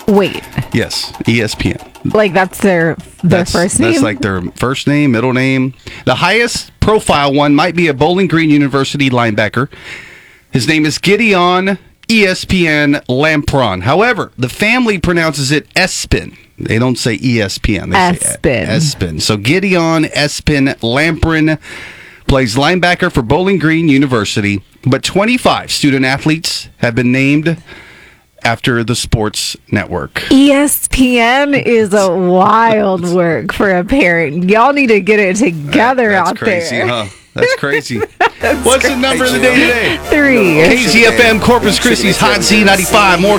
Wait, Yes, ESPN. like that's their first name? That's like their first name, middle name. The highest profile one might be a Bowling Green University linebacker. His name is Gideon ESPN Lampron. However, the family pronounces it Espin. They don't say ESPN. They Espin. say Espin. So Gideon Espin Lampron plays linebacker for Bowling Green University. But 25 student athletes have been named after the sports network. ESPN is a wild work for a parent. Y'all need to get it together That's out crazy, there. huh? That's crazy. What's the number of the day today? 3. KZFM Corpus Christi's Hot Z95. More